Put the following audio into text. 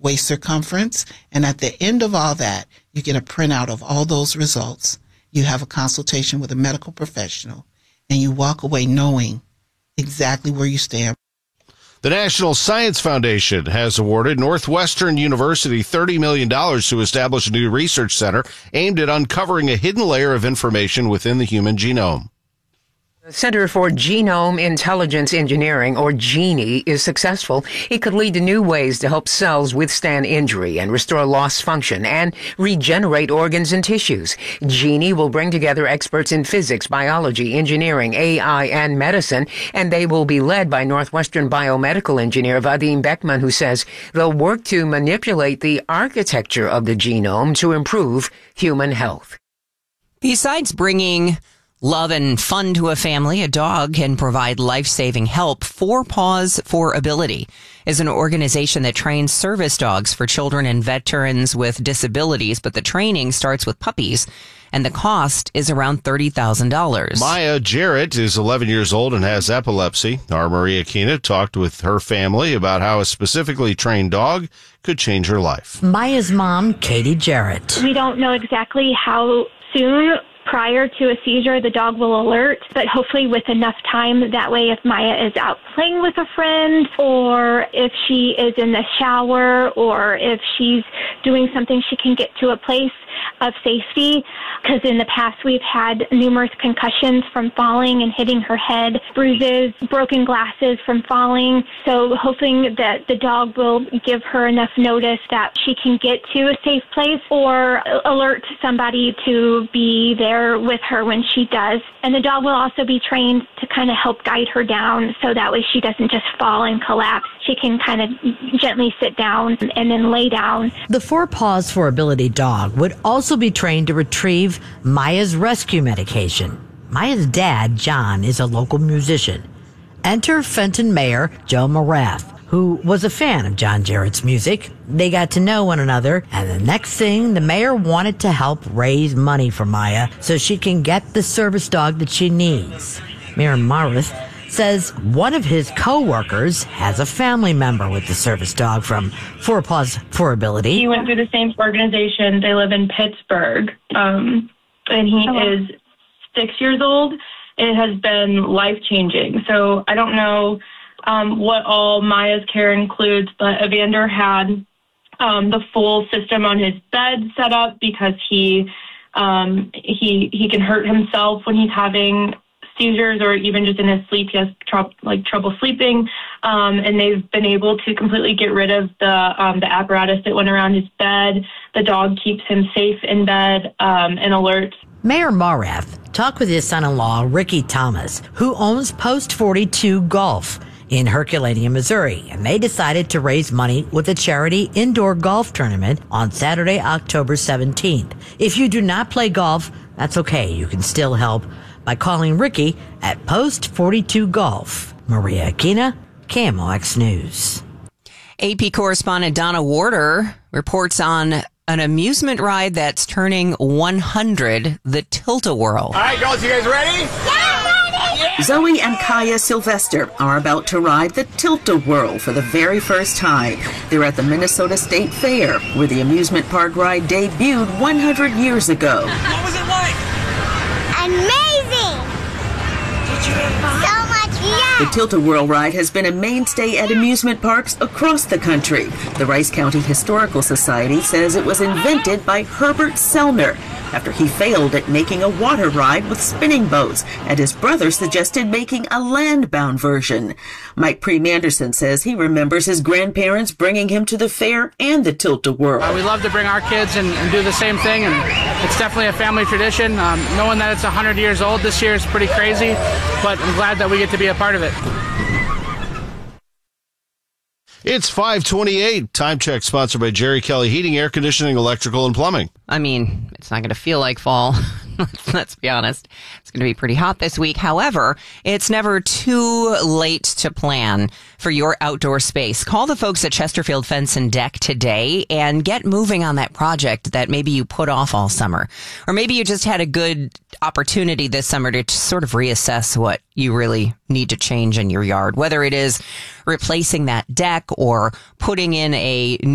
waist circumference. And at the end of all that, you get a printout of all those results. You have a consultation with a medical professional, and you walk away knowing exactly where you stand. The National Science Foundation has awarded Northwestern University $30 million to establish a new research center aimed at uncovering a hidden layer of information within the human genome. The Center for Genome Intelligence Engineering, or GENI, is successful. It could lead to new ways to help cells withstand injury and restore lost function and regenerate organs and tissues. GENI will bring together experts in physics, biology, engineering, AI, and medicine, and they will be led by Northwestern biomedical engineer Vadim Beckman, who says they'll work to manipulate the architecture of the genome to improve human health. Besides bringing love and fun to a family, a dog can provide life-saving help. Four Paws for Ability is an organization that trains service dogs for children and veterans with disabilities, but the training starts with puppies, and the cost is around $30,000. Maya Jarrett is 11 years old and has epilepsy. Our Maria Kina talked with her family about how a specifically trained dog could change her life. Maya's mom, Katie Jarrett. We don't know exactly how soon prior to a seizure the dog will alert, but hopefully with enough time. That way, if Maya is out playing with a friend, or if she is in the shower, or if she's doing something, she can get to a place of safety. Because in the past we've had numerous concussions from falling and hitting her head, bruises, broken glasses from falling. So hoping that the dog will give her enough notice that she can get to a safe place, or alert somebody to be there with her when she does. And the dog will also be trained to kind of help guide her down, so that way she doesn't just fall and collapse. She can kind of gently sit down and then lay down. The Four Paws for Ability dog would also be trained to retrieve Maya's rescue medication. Maya's dad, John, is a local musician. Enter Fenton Mayor Joe Morath, who was a fan of John Jarrett's music. They got to know one another, and the next thing, the mayor wanted to help raise money for Maya so she can get the service dog that she needs. Mayor Morath says one of his co-workers has a family member with the service dog from Four Paws for Ability. He went through the same organization. They live in Pittsburgh, and he is 6 years old. It has been life-changing. So I don't know what all Maya's care includes, but Evander had the full system on his bed set up because he can hurt himself when he's having seizures, or even just in his sleep. He has trouble sleeping, and they've been able to completely get rid of the apparatus that went around his bed. The dog keeps him safe in bed and alert. Mayor Morath talked with his son-in-law, Ricky Thomas, who owns Post 42 Golf in Herculaneum, Missouri, and they decided to raise money with a charity indoor golf tournament on Saturday, October 17th. If you do not play golf, that's okay. You can still help by calling Ricky at Post 42 Golf. Maria Aquina, KMOX News. AP correspondent Donna Warder reports on an amusement ride that's turning 100, the Tilt-A-Whirl. All right, girls, you guys ready? Yeah! Zoe and Kaya Sylvester are about to ride the Tilt-A-Whirl for the very first time. They're at the Minnesota State Fair, where the amusement park ride debuted 100 years ago. What was it like? Amazing! Did you have fun? So much fun! The Tilt-A-Whirl ride has been a mainstay at amusement parks across the country. The Rice County Historical Society says it was invented by Herbert Sellner after he failed at making a water ride with spinning boats, and his brother suggested making a land-bound version. Mike Premanderson says he remembers his grandparents bringing him to the fair and the Tilt-A-Whirl. We love to bring our kids and do the same thing, and it's definitely a family tradition. Knowing that it's 100 years old this year is pretty crazy, but I'm glad that we get to be a part of it. It's 5:28. Time check sponsored by Jerry Kelly Heating, Air Conditioning, Electrical, and Plumbing. I mean, it's not going to feel like fall. Let's be honest. It's going to be pretty hot this week. However, it's never too late to plan for your outdoor space. Call the folks at Chesterfield Fence and Deck today and get moving on that project that maybe you put off all summer. Or maybe you just had a good opportunity this summer to sort of reassess what you really need to change in your yard, whether it is replacing that deck or putting in a